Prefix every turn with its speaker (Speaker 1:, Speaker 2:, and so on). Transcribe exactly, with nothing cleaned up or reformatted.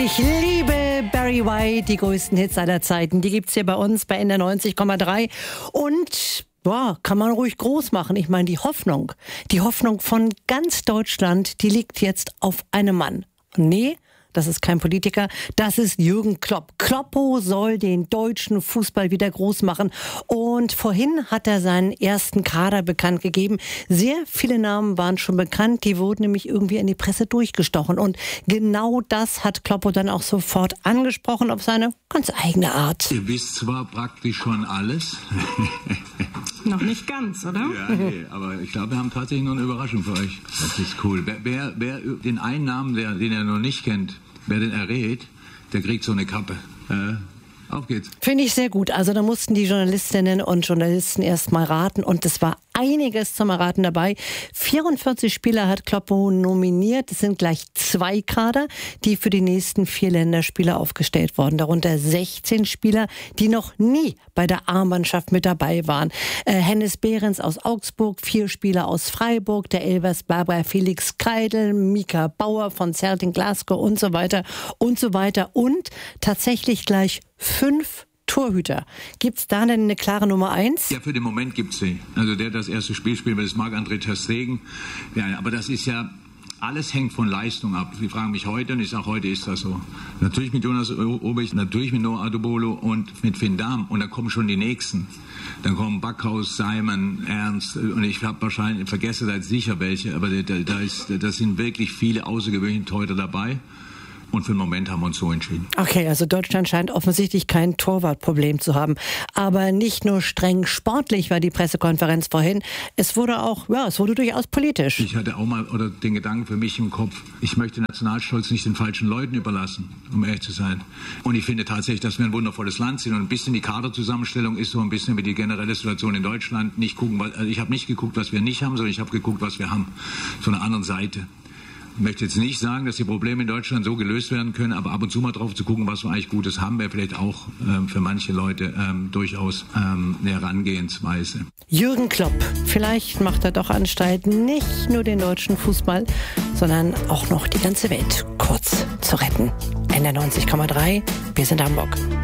Speaker 1: Ich liebe Barry White, die größten Hits aller Zeiten. Die gibt's hier bei uns bei N R neunzig Komma drei. Und ja, kann man ruhig groß machen. Ich meine, die Hoffnung, die Hoffnung von ganz Deutschland, die liegt jetzt auf einem Mann. Nee, das ist kein Politiker, das ist Jürgen Klopp. Kloppo soll den deutschen Fußball wieder groß machen. Und vorhin hat er seinen ersten Kader bekannt gegeben. Sehr viele Namen waren schon bekannt, die wurden nämlich irgendwie in die Presse durchgestochen. Und genau das hat Kloppo dann auch sofort angesprochen auf seine ganz eigene Art.
Speaker 2: Ihr wisst zwar praktisch schon alles.
Speaker 3: Noch nicht ganz, oder?
Speaker 2: Ja, nee, aber ich glaube, wir haben tatsächlich noch eine Überraschung für euch. Das ist cool. Wer, wer, wer den einen Namen, der, den er noch nicht kennt, wer den errät, der kriegt so eine Kappe. Äh, auf geht's.
Speaker 1: Finde ich sehr gut. Also da mussten die Journalistinnen und Journalisten erst mal raten und es war einiges zum Erraten dabei. vierundvierzig Spieler hat Kloppo nominiert. Es sind gleich zwei Kader, die für die nächsten vier Länderspiele aufgestellt wurden. Darunter sechzehn Spieler, die noch nie bei der A-Mannschaft mit dabei waren. Äh, Hennes Behrens aus Augsburg, vier Spieler aus Freiburg, der Elversberger Felix Kreidel, Mika Bauer von Celtic Glasgow und so weiter und so weiter. Und tatsächlich gleich fünf Torhüter. Gibt es da denn eine klare Nummer eins?
Speaker 2: Ja, für den Moment gibt es sie. Also der das erste Spiel spielt, das ist Marc-André ter Stegen. Ja, aber das ist ja, alles hängt von Leistung ab. Sie fragen mich heute und ich sage, heute ist das so. Natürlich mit Jonas Obich, natürlich mit Noah Adobolo und mit Finn Dahm. Und dann kommen schon die Nächsten. Dann kommen Backhaus, Simon, Ernst und ich habe wahrscheinlich, vergesse da jetzt sicher welche, aber da, da, ist, da sind wirklich viele außergewöhnliche Torhüter dabei. Und für den Moment haben wir uns so entschieden.
Speaker 1: Okay, also Deutschland scheint offensichtlich kein Torwartproblem zu haben. Aber nicht nur streng sportlich war die Pressekonferenz vorhin. Es wurde auch, ja, es wurde durchaus politisch.
Speaker 2: Ich hatte auch mal oder den Gedanken für mich im Kopf, ich möchte Nationalstolz nicht den falschen Leuten überlassen, um ehrlich zu sein. Und ich finde tatsächlich, dass wir ein wundervolles Land sind. Und ein bisschen die Kaderzusammenstellung ist so ein bisschen über die generelle Situation in Deutschland. Nicht gucken, also ich habe nicht geguckt, was wir nicht haben, sondern ich habe geguckt, was wir haben. Von der anderen Seite. Ich möchte jetzt nicht sagen, dass die Probleme in Deutschland so gelöst werden können, aber ab und zu mal drauf zu gucken, was wir eigentlich Gutes haben, wäre vielleicht auch ähm, für manche Leute ähm, durchaus ähm, eine Herangehensweise.
Speaker 1: Jürgen Klopp, vielleicht macht er doch Anstalten, nicht nur den deutschen Fußball, sondern auch noch die ganze Welt kurz zu retten. N R neunzig Komma drei, wir sind Hamburg.